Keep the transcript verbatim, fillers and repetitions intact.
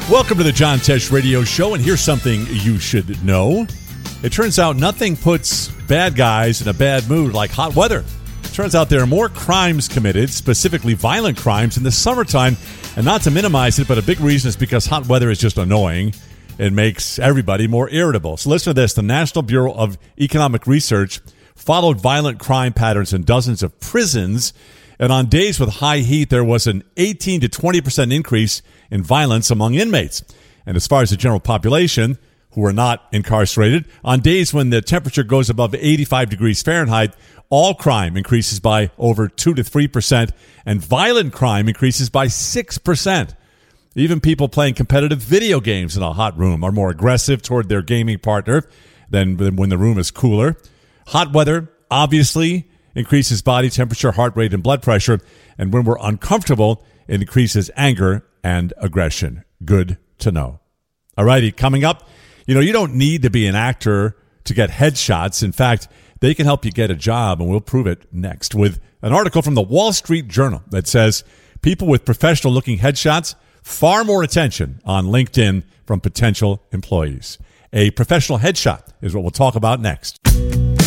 Welcome to the John Tesh Radio Show, and here's something you should know. It turns out nothing puts bad guys in a bad mood like hot weather. It turns out there are more crimes committed, specifically violent crimes, in the summertime. And not to minimize it, but a big reason is because hot weather is just annoying. It makes everybody more irritable. So listen to this. The National Bureau of Economic Research followed violent crime patterns in dozens of prisons. And on days with high heat, there was an eighteen to twenty percent increase in violence among inmates. And as far as the general population, who are not incarcerated, on days when the temperature goes above eighty-five degrees Fahrenheit, all crime increases by over two to three percent, and violent crime increases by six percent. Even people playing competitive video games in a hot room are more aggressive toward their gaming partner than when the room is cooler. Hot weather, obviously, increases body temperature, heart rate, and blood pressure. And when we're uncomfortable, it increases anger and aggression. Good to know. All righty, coming up, you know, you don't need to be an actor to get headshots. In fact, they can help you get a job, and we'll prove it next with an article from the Wall Street Journal that says people with professional-looking headshots, far more attention on LinkedIn from potential employees. A professional headshot is what we'll talk about next.